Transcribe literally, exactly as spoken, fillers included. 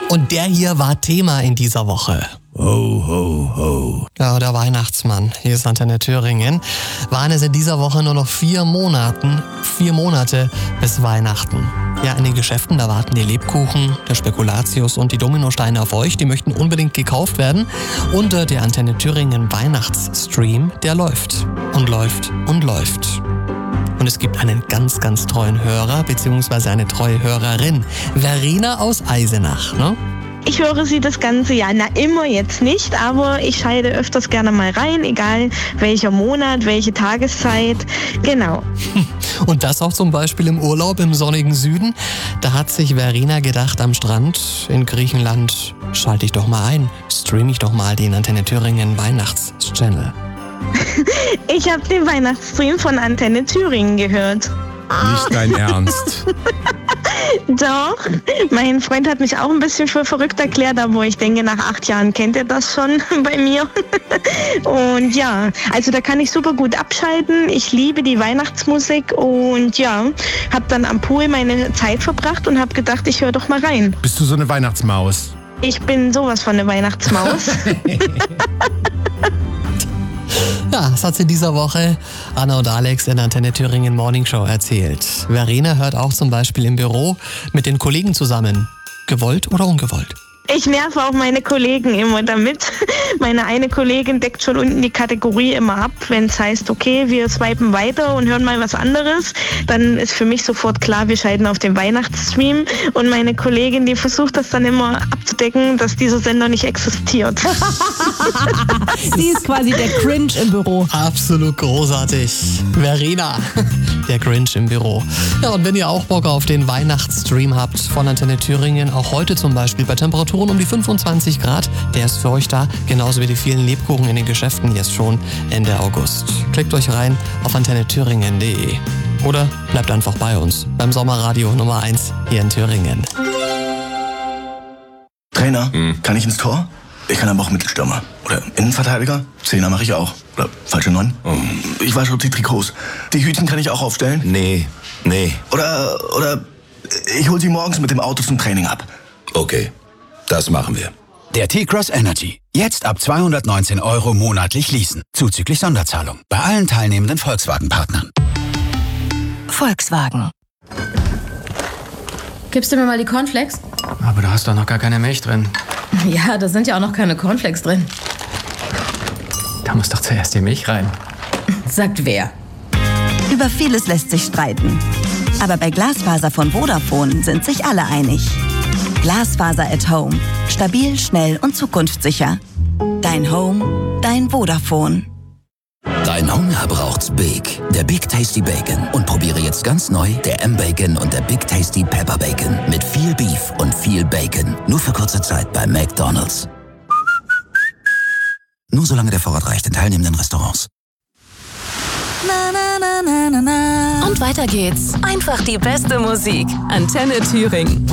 Und der hier war Thema in dieser Woche. Ho, ho, ho. Ja, der Weihnachtsmann. Hier ist Antenne Thüringen. Waren es in dieser Woche nur noch vier Monaten, vier Monate bis Weihnachten. Ja, in den Geschäften, da warten die Lebkuchen, der Spekulatius und die Dominosteine auf euch. Die möchten unbedingt gekauft werden. Und äh, der Antenne Thüringen Weihnachtsstream, der läuft und läuft und läuft. Und es gibt einen ganz, ganz treuen Hörer, beziehungsweise eine treue Hörerin. Verena aus Eisenach, ne? Ich höre sie das ganze Jahr, na immer jetzt nicht, aber ich schalte öfters gerne mal rein, egal welcher Monat, welche Tageszeit, genau. Und das auch zum Beispiel im Urlaub im sonnigen Süden. Da hat sich Verena gedacht, am Strand in Griechenland schalte ich doch mal ein, streame ich doch mal den Antenne Thüringen Weihnachtschannel. Ich habe den Weihnachtsstream von Antenne Thüringen gehört. Nicht dein Ernst. Doch, mein Freund hat mich auch ein bisschen für verrückt erklärt, aber ich denke, nach acht Jahren kennt er das schon bei mir. Und ja, also da kann ich super gut abschalten. Ich liebe die Weihnachtsmusik und ja, habe dann am Pool meine Zeit verbracht und habe gedacht, ich höre doch mal rein. Bist du so eine Weihnachtsmaus? Ich bin sowas von eine Weihnachtsmaus. Ja, das hat sie in dieser Woche Anna und Alex in der Antenne Thüringen Morning Show erzählt. Verena hört auch zum Beispiel im Büro mit den Kollegen zusammen. Gewollt oder ungewollt? Ich nerve auch meine Kollegen immer damit. Meine eine Kollegin deckt schon unten die Kategorie immer ab, wenn es heißt, okay, wir swipen weiter und hören mal was anderes. Dann ist für mich sofort klar, wir schalten auf den Weihnachtsstream. Und meine Kollegin, die versucht das dann immer abzudecken, dass dieser Sender nicht existiert. Sie ist quasi der Cringe im Büro. Absolut großartig. Verena, der Grinch im Büro. Ja, und wenn ihr auch Bock auf den Weihnachtsstream habt von Antenne Thüringen, auch heute zum Beispiel bei Temperaturen um die fünfundzwanzig Grad, der ist für euch da, genauso wie die vielen Lebkuchen in den Geschäften jetzt schon Ende August. Klickt euch rein auf antenne thüringen punkt de oder bleibt einfach bei uns beim Sommerradio Nummer eins hier in Thüringen. Trainer, hm. kann ich ins Tor? Ich kann aber auch Mittelstürmer. Oder Innenverteidiger? Zehner mache ich auch. Oder falsche Neun? Oh. Ich wasche die Trikots. Die Hütchen kann ich auch aufstellen? Nee, nee. Oder, oder ich hol sie morgens mit dem Auto zum Training ab. Okay, das machen wir. Der T-Cross Energy. Jetzt ab zweihundertneunzehn Euro monatlich leasen. Zuzüglich Sonderzahlung. Bei allen teilnehmenden Volkswagen-Partnern. Volkswagen. Gibst du mir mal die Cornflakes? Aber da hast doch noch gar keine Milch drin. Ja, da sind ja auch noch keine Cornflakes drin. Da muss doch zuerst die Milch rein. Sagt wer? Über vieles lässt sich streiten. Aber bei Glasfaser von Vodafone sind sich alle einig. Glasfaser at Home. Stabil, schnell und zukunftssicher. Dein Home, dein Vodafone. Dein Hunger braucht's Big. Der Big Tasty Bacon. Und probiere jetzt ganz neu der M-Bacon und der Big Tasty Pepper Bacon. Mit viel Beef und viel Bacon. Nur für kurze Zeit bei McDonald's. Nur solange der Vorrat reicht in teilnehmenden Restaurants. Na, na, na, na, na, na. Und weiter geht's. Einfach die beste Musik. Antenne Thüringen.